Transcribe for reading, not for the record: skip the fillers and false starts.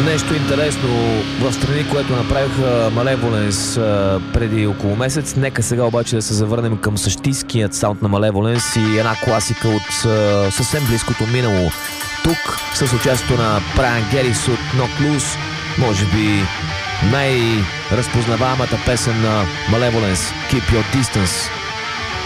Нещо интересно в страни, което направиха Malevolence преди около месец. Нека сега обаче да се завърнем към същинският саунд на Malevolence и една класика от съвсем близкото минало. Тук с участието на Брайан Герис от Knocked Loose, може би най-разпознаваемата песен на Malevolence, Keep Your Distance.